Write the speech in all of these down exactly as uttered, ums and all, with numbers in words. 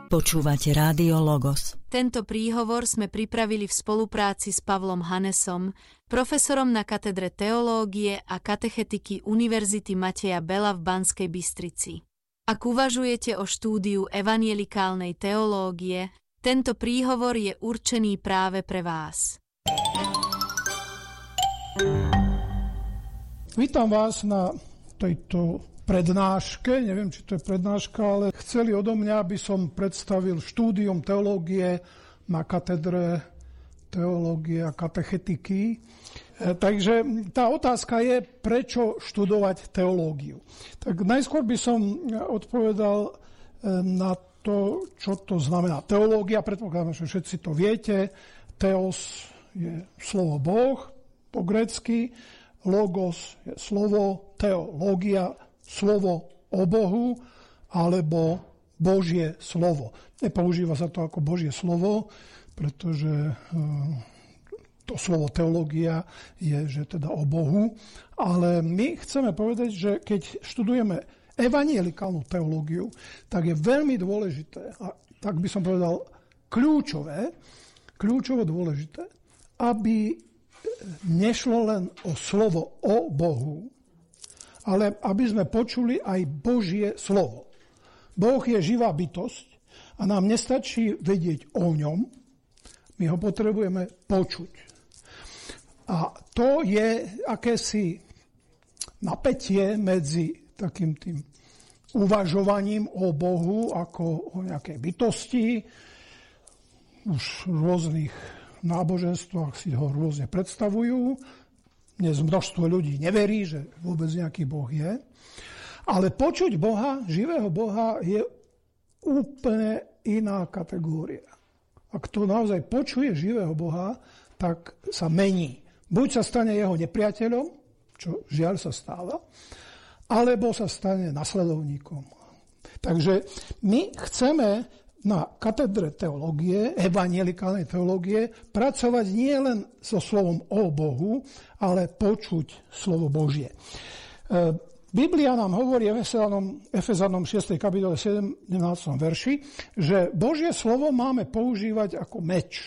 Počúvate Rádio Logos. Tento príhovor sme pripravili v spolupráci s Pavlom Hanesom, profesorom na katedre teológie a katechetiky Univerzity Mateja Bela v Banskej Bystrici. Ak uvažujete o štúdiu evanjelikálnej teológie, tento príhovor je určený práve pre vás. Vítam vás na tejto prednáške, neviem, či to je prednáška, ale chceli odo mňa, aby som predstavil štúdium teológie na katedre teológie a katechetiky. Takže tá otázka je, prečo študovať teológiu. Tak najskôr by som odpovedal na to, čo to znamená teológia. Predpokladám, že všetci to viete. Theos je slovo Boh po grécky, logos je slovo, teológia slovo o Bohu alebo Božie slovo. Nepoužíva sa to ako Božie slovo, pretože to slovo teológia je, že teda o Bohu, ale my chceme povedať, že keď študujeme evanjelikálnu teológiu, tak je veľmi dôležité, a tak by som povedal kľúčové, kľúčovo dôležité, aby nešlo len o slovo o Bohu, ale aby sme počuli aj Božie slovo. Boh je živá bytosť a nám nestačí vedieť o ňom, my ho potrebujeme počuť. A to je akési napätie medzi takým tým uvažovaním o Bohu ako o nejakej bytosti. Už v rôznych náboženstvách si ho rôzne predstavujú. Dnes množstvo ľudí neverí, že vôbec nejaký Boh je. Ale počuť Boha, živého Boha, je úplne iná kategória. Ak to naozaj počuje živého Boha, tak sa mení. Buď sa stane jeho nepriateľom, čo žiaľ sa stáva, alebo sa stane nasledovníkom. Takže my chceme na katedre teológie, evanjelikálnej teológie, pracovať nie len so slovom o Bohu, ale počuť slovo Božie. Biblia nám hovorí v Efezanom šiestej kapitole sedemnástom verši, že Božie slovo máme používať ako meč.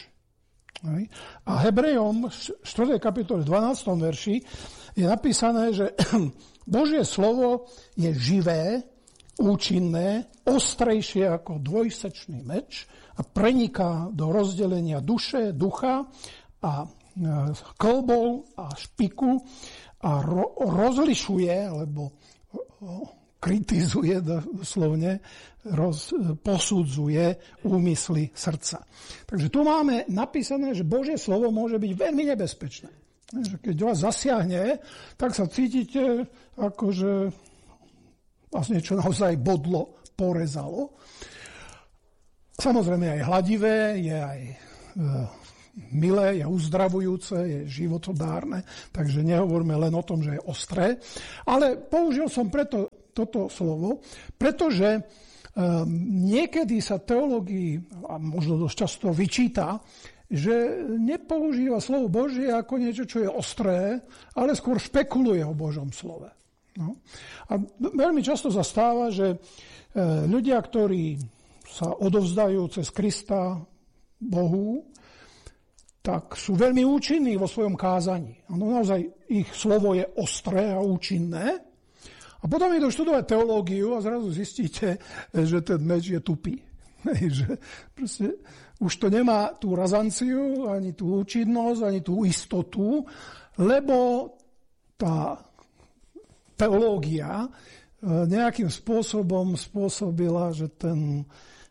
A Hebrejom štvrtej kapitole dvanástom verši je napísané, že Božie slovo je živé, účinné, ostrejšie ako dvojsečný meč a preniká do rozdelenia duše, ducha a kĺbov a špiku a ro- rozlišuje, alebo kritizuje doslovne, roz, posudzuje úmysly srdca. Takže tu máme napísané, že Božie slovo môže byť veľmi nebezpečné. Keď vás zasiahne, tak sa cítite ako, že vás niečo naozaj bodlo, porezalo. Samozrejme aj hladivé, je aj e, milé, je uzdravujúce, je životodárne, takže nehovoríme len o tom, že je ostré. Ale použil som preto toto slovo, pretože e, niekedy sa teológii, a možno dosť často vyčíta, že nepoužíva slovo Božie ako niečo, čo je ostré, ale skôr špekuluje o Božom slove. No. A veľmi často sa stáva, že ľudia, ktorí sa odovzdajú cez Krista Bohu, tak sú veľmi účinní vo svojom kázaní. Ano, naozaj ich slovo je ostré a účinné. A potom idú študovať teológiu a zrazu zistíte, že ten meč je tupý. Že proste už to nemá tú razanciu, ani tú účinnosť, ani tú istotu, lebo tá teológia nejakým spôsobom spôsobila, že ten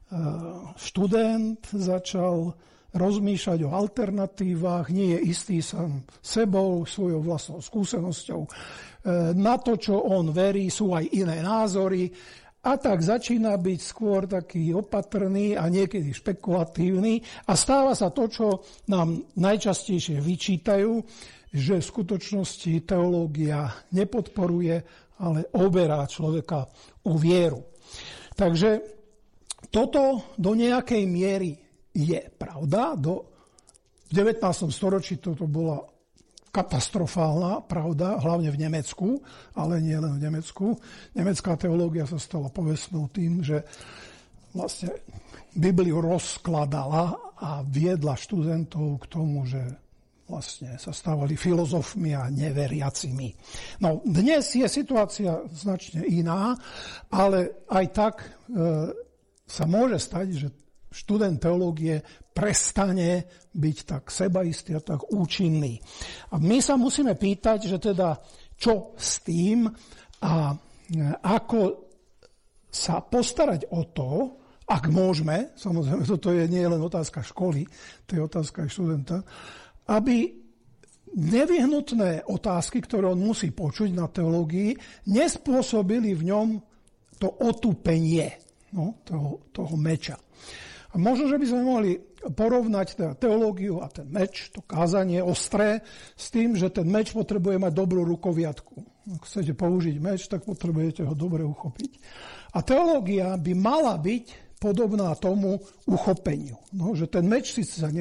študent začal rozmýšľať o alternatívach, nie je istý sám sebou, svojou vlastnou skúsenosťou. Na to, čo on verí, sú aj iné názory a tak začína byť skôr taký opatrný a niekedy špekulatívny a stáva sa to, čo nám najčastejšie vyčítajú, že v skutočnosti teológia nepodporuje, ale oberá človeka o vieru. Takže toto do nejakej miery je pravda. Do, v devätnástom storočí toto bola katastrofálna pravda, hlavne v Nemecku, ale nie len v Nemecku. Nemecká teológia sa stala povestnou tým, že vlastne Bibliu rozkladala a viedla študentov k tomu, že vlastne sa stávali filozofmi a neveriacimi. No, dnes je situácia značne iná, ale aj tak e, sa môže stať, že študent teológie prestane byť tak sebaistý a tak účinný. A my sa musíme pýtať, že teda čo s tým a ako sa postarať o to, ak môžeme, samozrejme, toto je nie len otázka školy, to je otázka aj študenta, aby nevyhnutné otázky, ktoré on musí počuť na teológii, nespôsobili v ňom to otupenie, no, toho, toho meča. A možno, že by sme mohli porovnať teda teológiu a ten meč, to kázanie ostré, s tým, že ten meč potrebuje mať dobrú rukoviatku. Ak chcete použiť meč, tak potrebujete ho dobre uchopiť. A teológia by mala byť podobná tomu uchopeniu. No, že ten meč si sa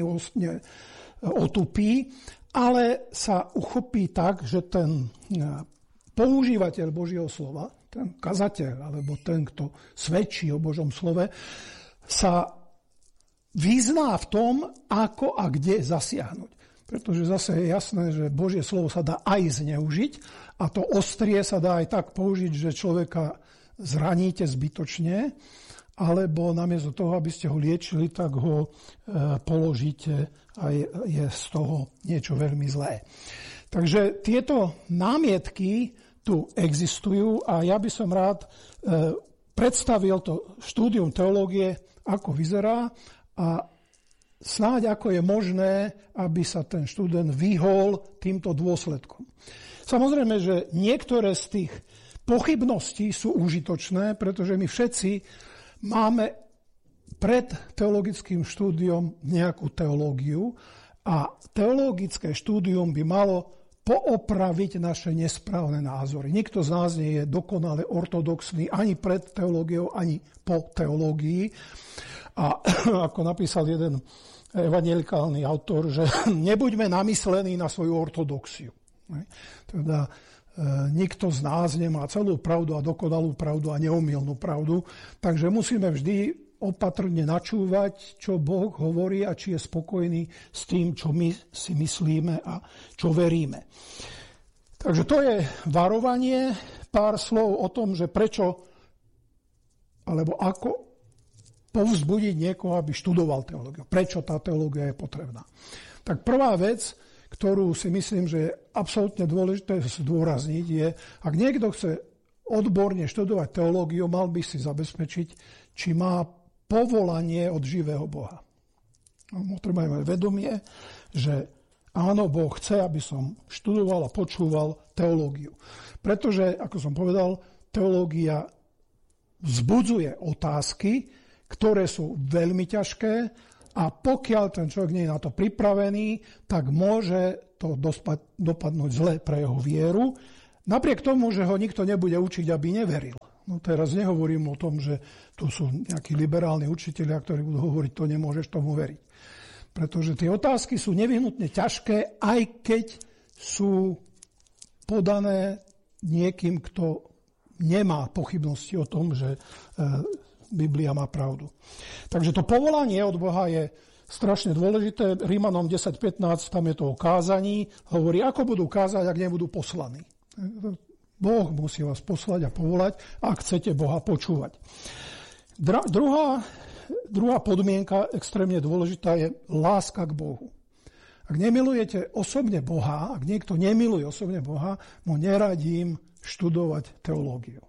neotupí, ale sa uchopí tak, že ten používateľ Božieho slova, ten kazateľ, alebo ten, kto svedčí o Božom slove, sa vyzná v tom, ako a kde zasiahnuť. Pretože zase je jasné, že Božie slovo sa dá aj zneužiť a to ostrie sa dá aj tak použiť, že človeka zraníte zbytočne, alebo namiesto toho, aby ste ho liečili, tak ho e, položíte a je, je z toho niečo veľmi zlé. Takže tieto námietky tu existujú a ja by som rád e, predstavil to štúdium teológie, ako vyzerá a snáď ako je možné, aby sa ten študent vyhol týmto dôsledkom. Samozrejme, že niektoré z tých pochybností sú užitočné, pretože my všetci máme pred teologickým štúdiom nejakú teológiu a teologické štúdium by malo poopraviť naše nesprávne názory. Nikto z nás nie je dokonale ortodoxný ani pred teológiou, ani po teológii. A ako napísal jeden evanjelikálny autor, že nebuďme namyslení na svoju ortodoxiu. Teda nikto z nás nemá celú pravdu a dokonalú pravdu a neomylnú pravdu, takže musíme vždy opatrne načúvať, čo Boh hovorí a či je spokojný s tým, čo my si myslíme a čo veríme. Takže to je varovanie, pár slov o tom, že prečo alebo ako povzbudiť niekoho, aby študoval teológiu. Prečo tá teológia je potrebná. Tak prvá vec, ktorú si myslím, že je absolútne dôležité zdôrazniť, je, ak niekto chce odborne študovať teológiu, mal by si zabezpečiť, či má povolanie od živého Boha. No, treba mať vedomie, že áno, Boh chce, aby som študoval a počúval teológiu. Pretože, ako som povedal, teológia vzbudzuje otázky, ktoré sú veľmi ťažké, a pokiaľ ten človek nie je na to pripravený, tak môže to dopadnúť zle pre jeho vieru. Napriek tomu, že ho nikto nebude učiť, aby neveril. No teraz nehovorím o tom, že tu sú nejakí liberálni učitelia, ktorí budú hovoriť, to nemôžeš tomu veriť. Pretože tie otázky sú nevyhnutne ťažké, aj keď sú podané niekým, kto nemá pochybnosti o tom, že Biblia má pravdu. Takže to povolanie od Boha je strašne dôležité. Rímanom desať pätnásť, tam je to o kázaní. Hovorí, ako budú kázať, ak nebudú poslaní. Boh musí vás poslať a povolať, ak chcete Boha počúvať. Dra- druhá, druhá podmienka, extrémne dôležitá, je láska k Bohu. Ak nemilujete osobne Boha, ak niekto nemiluje osobne Boha, mu neradím študovať teológiu.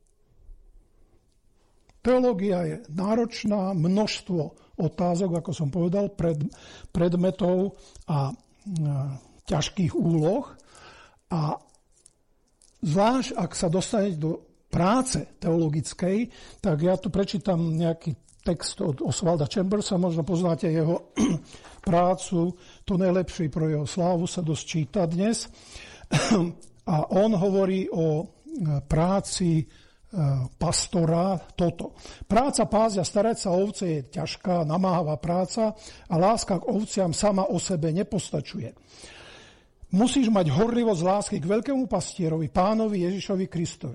Teológia je náročná, množstvo otázok, ako som povedal, pred, predmetov a, a ťažkých úloh. A zvlášť, ak sa dostanete do práce teologickej, tak ja tu prečítam nejaký text od Oswalda Chambersa, možno poznáte jeho prácu, to najlepšie pro jeho slávu sa dosť číta dnes. A on hovorí o práci pastora toto. Práca pásť a starať sa o ovce je ťažká, namáhavá práca a láska k ovciam sama o sebe nepostačuje. Musíš mať horlivosť lásky k veľkému pastierovi, pánovi Ježišovi Kristovi.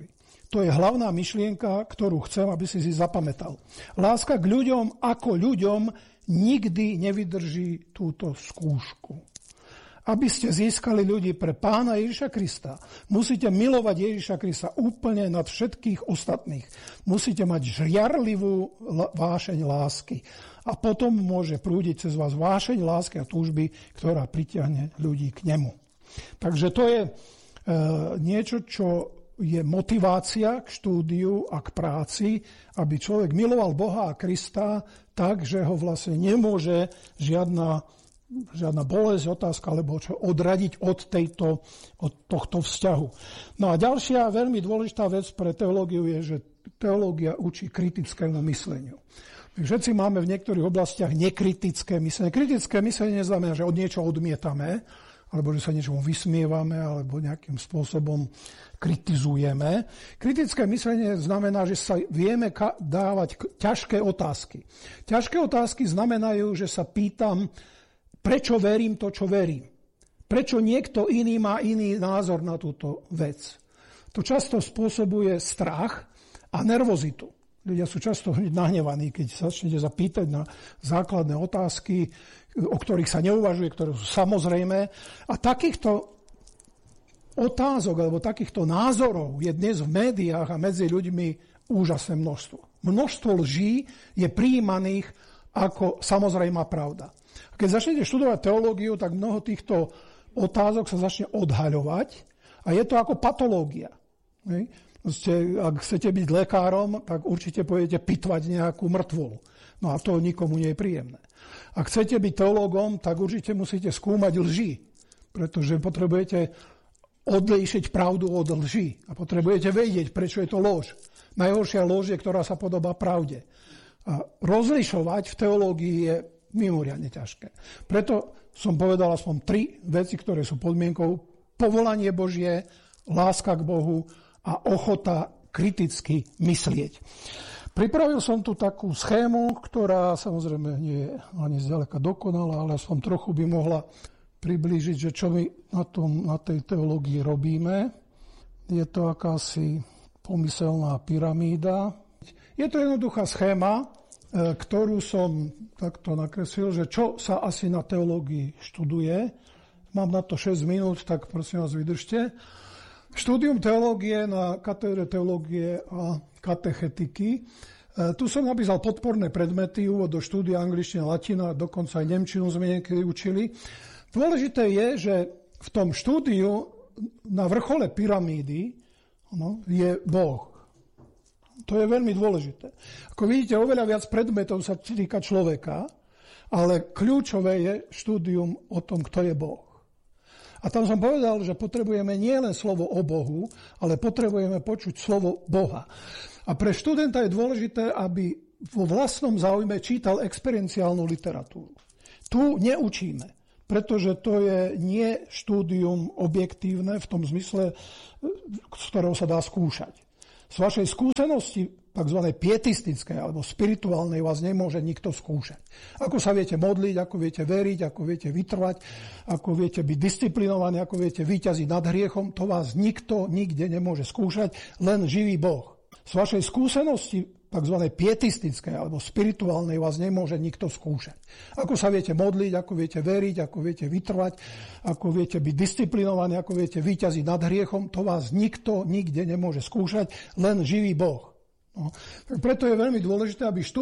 To je hlavná myšlienka, ktorú chcem, aby si si zapamätal. Láska k ľuďom ako ľuďom nikdy nevydrží túto skúšku. Aby ste získali ľudí pre Pána Ježiša Krista, musíte milovať Ježiša Krista úplne nad všetkých ostatných. Musíte mať žiarlivú vášeň lásky. A potom môže prúdiť cez vás vášeň lásky a túžby, ktorá pritiahne ľudí k nemu. Takže to je e, niečo, čo je motivácia k štúdiu a k práci, aby človek miloval Boha a Krista tak, že ho vlastne nemôže žiadna, žiadna bolesť, otázka, alebo čo odradiť od, tejto, od tohto vzťahu. No a ďalšia veľmi dôležitá vec pre teológiu je, že teológia učí kritickému mysleniu. My všetci máme v niektorých oblastiach nekritické myslenie. Kritické myslenie neznamená, že od niečo odmietame, alebo že sa niečomu vysmievame, alebo nejakým spôsobom kritizujeme. Kritické myslenie znamená, že sa vieme dávať ťažké otázky. Ťažké otázky znamenajú, že sa pýtam, prečo verím to, čo verím. Prečo niekto iný má iný názor na túto vec. To často spôsobuje strach a nervozitu. Ľudia sú často nahnevaní, keď sa začnete zapýtať na základné otázky, o ktorých sa neuvažuje, ktoré sú samozrejmé. A takýchto otázok alebo takýchto názorov je dnes v médiách a medzi ľuďmi úžasné množstvo. Množstvo lží je prijímaných ako samozrejmá pravda. A keď začnete študovať teológiu, tak mnoho týchto otázok sa začne odhaľovať a je to ako patológia. Hej? Ste, ak chcete byť lekárom, tak určite pôjdete pitvať nejakú mŕtvolu. No a to nikomu nie je príjemné. Ak chcete byť teológom, tak určite musíte skúmať lži, pretože potrebujete odlíšiť pravdu od lži a potrebujete vedieť, prečo je to lož. Najhoršia lož je, ktorá sa podobá pravde. A rozlišovať v teológii je mimoriadne ťažké. Preto som povedal aspoň tri veci, ktoré sú podmienkou: povolanie Božie, láska k Bohu a ochota kriticky myslieť. Pripravil som tu takú schému, ktorá samozrejme nie je ani zďaleka dokonalá, ale aspoň trochu by mohla priblížiť, že čo my na, tom, na tej teológii robíme. Je to akási pomyselná pyramída. Je to jednoduchá schéma, ktorú som takto nakreslil, že čo sa asi na teológii študuje. Mám na to šesť minút, tak prosím vás, vydržte. Štúdium teológie na katedre teológie a katechetiky. Tu som napísal podporné predmety, úvod do štúdia angličtina, latina, dokonca aj nemčinu sme niekedy učili. Dôležité je, že v tom štúdiu na vrchole pyramídy no, je Boh. To je veľmi dôležité. Ako vidíte, oveľa viac predmetov sa týka človeka, ale kľúčové je štúdium o tom, kto je Boh. A tam som povedal, že potrebujeme nielen slovo o Bohu, ale potrebujeme počuť slovo Boha. A pre študenta je dôležité, aby vo vlastnom záujme čítal experienciálnu literatúru. Tu neučíme, pretože to je nie štúdium objektívne v tom zmysle, z ktorého sa dá skúšať. Z vašej skúsenosti, tzv. Pietistickej alebo spirituálnej, vás nemôže nikto skúšať. Ako sa viete modliť, ako viete veriť, ako viete vytrvať, ako viete byť disciplinovaní, ako viete vyťaziť nad hriechom, to vás nikto nikde nemôže skúšať, len živý Boh. Z vašej skúsenosti, tzv. Pietistickej alebo spirituálnej, vás nemôže nikto skúšať. Ako sa viete modliť, ako viete veriť, ako viete vytrvať, ako viete byť disciplinovaní, ako viete vyťaziť nad hriechom, to vás nikto nikde nemôže skúšať, len živý Boh. No. Tak preto je veľmi dôležité, aby študent